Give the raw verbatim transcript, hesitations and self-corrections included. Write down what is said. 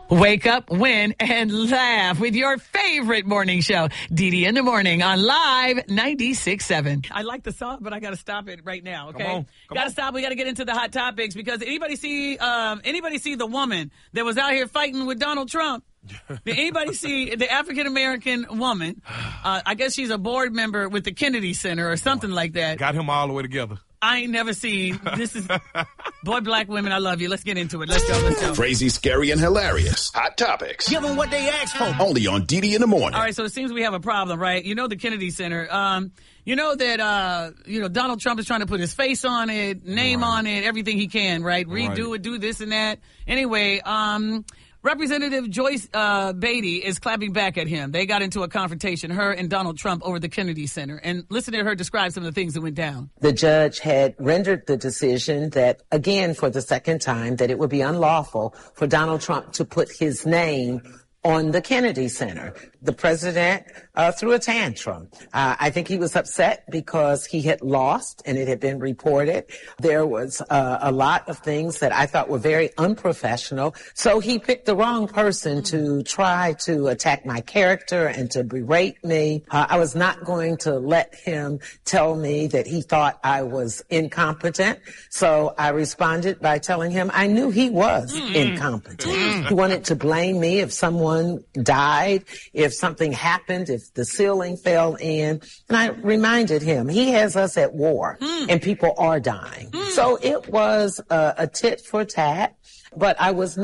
Wake up, win, and laugh with your favorite morning show, D D in the Morning on Live ninety-six point seven. I like the song, but I got to stop it right now, okay? Come on, come Got to on. stop. We got to get into the hot topics because anybody see um, anybody see the woman that was out here fighting with Donald Trump? Did anybody see the African-American woman? Uh, I guess she's a board member with the Kennedy Center or something like that. Got him all the way together. I ain't never seen. This is, boy, black women, I love you. Let's get into it. Let's go, let's go. Crazy, scary, and hilarious. Hot topics. Give them what they asked for. Only on D D in the Morning. All right, so it seems we have a problem, right? You know the Kennedy Center. Um, you know that, uh, you know, Donald Trump is trying to put his face on it, name Right. on it, everything he can, right? Redo Right. it, do this and that. Anyway, um... Representative Joyce uh, Beatty is clapping back at him. They got into a confrontation, her and Donald Trump, over the Kennedy Center. And listen to her describe some of the things that went down. The judge had rendered the decision that, again, for the second time, that it would be unlawful for Donald Trump to put his name on the Kennedy Center. The president uh, threw a tantrum. Uh, I think he was upset because he had lost and it had been reported. There was uh, a lot of things that I thought were very unprofessional. So he picked the wrong person to try to attack my character and to berate me. Uh, I was not going to let him tell me that he thought I was incompetent. So I responded by telling him I knew he was mm. incompetent. Mm. He wanted to blame me if someone died, if something happened, if the ceiling fell in. And I reminded him, he has us at war mm. and people are dying. Mm. So it was uh, a tit for tat, but I was not